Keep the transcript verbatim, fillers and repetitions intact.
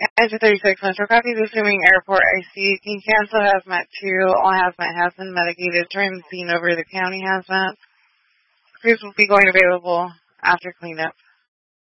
Exit thirty-six, Metro copies, assuming airport I C. Can cancel hazmat two. All hazmat has been medicated. Turn the scene over to the county hazmat. Crews will be going available after cleanup.